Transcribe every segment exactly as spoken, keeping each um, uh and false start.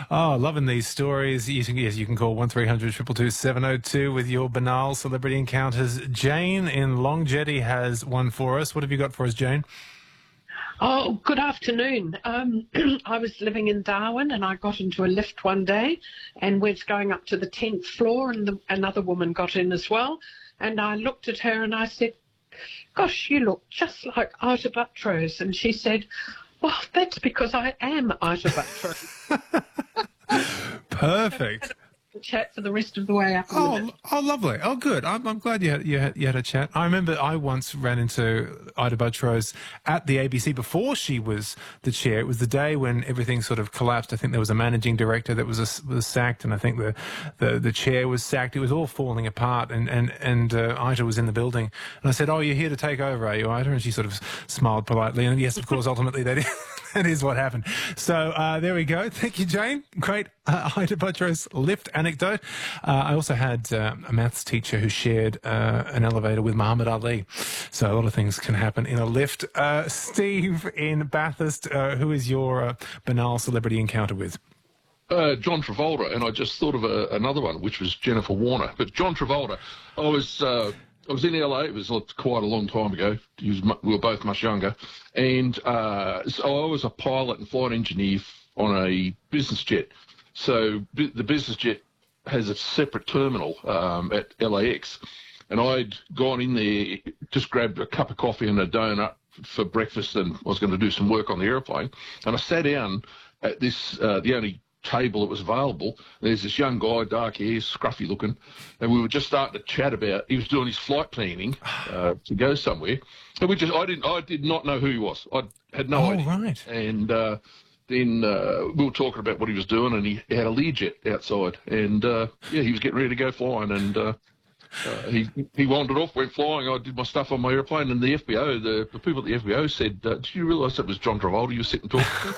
Oh, loving these stories. You can, yes, you can call one three hundred two two two seven oh two with your banal celebrity encounters. Jane in Long Jetty has one for us. What have you got for us, Jane? Oh, good afternoon. Um, I was living in Darwin and I got into a lift one day and was going up to the tenth floor and the, another woman got in as well. And I looked at her and I said, gosh, you look just like Ita Buttrose. And she said, well, that's because I am Ita Buttrose. Perfect. Chat for the rest of the way up. Oh, oh, lovely. Oh, good. I'm, I'm glad you had, you had you had a chat. I remember I once ran into Ita Buttrose at the A B C before she was the chair. It was the day when everything sort of collapsed. I think there was a managing director that was a, was sacked, and I think the, the the chair was sacked. It was all falling apart, and and and uh, Ita was in the building. And I said, "Oh, you're here to take over, are you, Ita?" And she sort of smiled politely. And yes, of course, ultimately that is, that is what happened. So uh, there we go. Thank you, Jane. Great uh, Ita Buttrose lift anecdote. Uh, I also had uh, a maths teacher who shared uh, an elevator with Muhammad Ali. So a lot of things can happen in a lift. Uh, Steve in Bathurst, uh, who is your uh, banal celebrity encounter with? Uh, John Travolta, and I just thought of a, another one, which was Jennifer Warner. But John Travolta, I was uh, I was in L A. It was quite a long time ago. He was, we were both much younger, and uh, so I was a pilot and flight engineer on a business jet. So b- the business jet has a separate terminal um, at L A X, and I'd gone in there, just grabbed a cup of coffee and a donut for breakfast, and I was going to do some work on the airplane. And I sat down at this, uh, the only table that was available. There's this young guy, dark hair, scruffy looking, and we were just starting to chat about. He was doing his flight planning uh, to go somewhere, and we just, I didn't, I did not know who he was. I had no oh, idea. Right. And uh, then uh, we were talking about what he was doing, and he had a Learjet outside, and uh, yeah, he was getting ready to go flying, and uh, uh, he he wandered off, went flying. I did my stuff on my airplane, and the F B O, the, the people at the F B O said, uh, "Did you realise that was John Travolta you were sitting talking to?"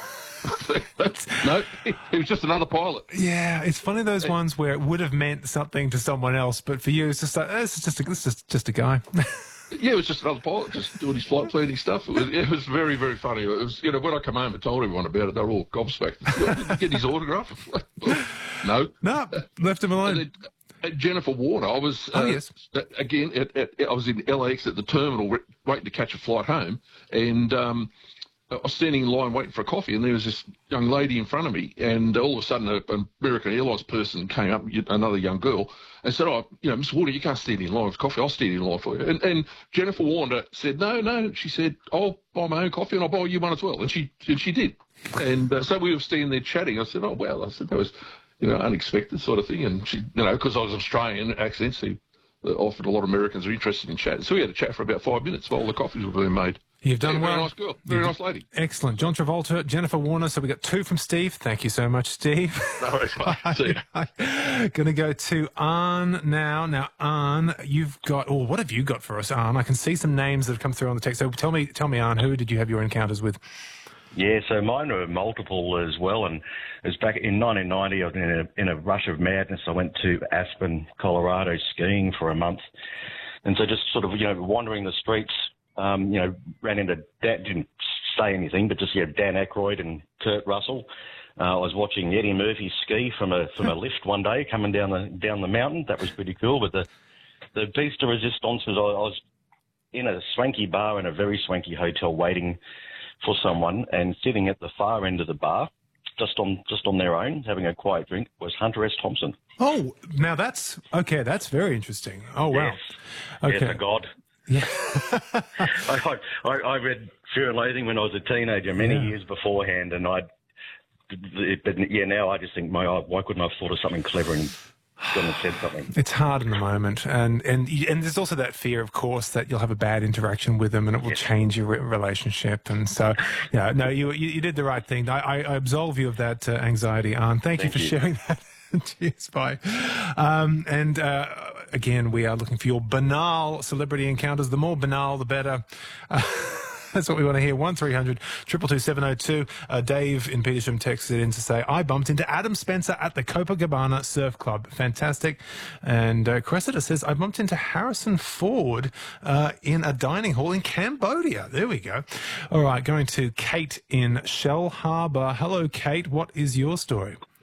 No, he was just another pilot. Yeah, it's funny those ones where it would have meant something to someone else, but for you, it's just like, oh, it's just a, it's just just a guy. Yeah, it was just another pilot, just doing his flight planning stuff. It was, it was very, very funny. It was, you know, when I come home and told everyone about it, they were all gobsmacked. Did you get his autograph? No. No, left him alone. Then, uh, Jennifer Warner, I was, uh, Oh, yes. again, at, at, I was in L A X at the terminal waiting to catch a flight home, and um, I was standing in line waiting for a coffee, and there was this young lady in front of me, and all of a sudden an American Airlines person came up, another young girl, and said, "Oh, you know, Miss Warner, you can't stand in line for coffee. I'll stand in line for you." And, and Jennifer Warner said, "No, no." She said, "I'll buy my own coffee and I'll buy you one as well." And she and she did. And uh, so we were standing there chatting. I said, "Oh, well," I said, "that was, you know, unexpected sort of thing." And she, you know, because I was Australian accent, she often a lot of Americans are interested in chatting. So we had a chat for about five minutes while the coffees were being made. You've done yeah, well. Very nice girl. Very nice lady. Excellent. John Travolta, Jennifer Warner. So we got two from Steve. Thank you so much, Steve. No worries, mate. See you. Going to go to Arn now. Now, Arn, you've got, or what have you got for us, Arn? I can see some names that have come through on the text. So tell me, tell me, Arn, who did you have your encounters with? Yeah, so mine were multiple as well, and it was back in nineteen ninety. I was in a, in a rush of madness. I went to Aspen, Colorado, skiing for a month, and so just sort of, you know, wandering the streets, um, you know, ran into Dan, didn't say anything, but just, you know, Dan Aykroyd and Kurt Russell. Uh, I was watching Eddie Murphy ski from a from a lift one day coming down the down the mountain. That was pretty cool. But the the piece de resistance was I, I was in a swanky bar in a very swanky hotel waiting for someone, and sitting at the far end of the bar, just on just on their own, having a quiet drink, was Hunter S. Thompson. Oh, now that's okay. That's very interesting. Oh wow. Yes. Okay. Yes, a god. Yeah. I, I, I read Fear and Loathing when I was a teenager, many Yeah. years beforehand, and I. But yeah, now I just think, my why couldn't I have thought of something clever and gone and said something? It's hard in the moment, and and and there's also that fear, of course, that you'll have a bad interaction with them, and it will Yes. change your re- relationship. And so, yeah, no, you you, you did the right thing. I, I, I absolve you of that uh, anxiety, Arn. Thank, you Thank for you. sharing that. Cheers, bye. Um, and uh, again, we are looking for your banal celebrity encounters. The more banal, the better. Uh, That's what we want to hear. one three hundred two two two seven oh two. Uh, Dave in Petersham texted in to say, I bumped into Adam Spencer at the Copacabana Surf Club. Fantastic. And uh, Cressida says, I bumped into Harrison Ford uh, in a dining hall in Cambodia. There we go. All right, going to Kate in Shell Harbour. Hello, Kate. What is your story?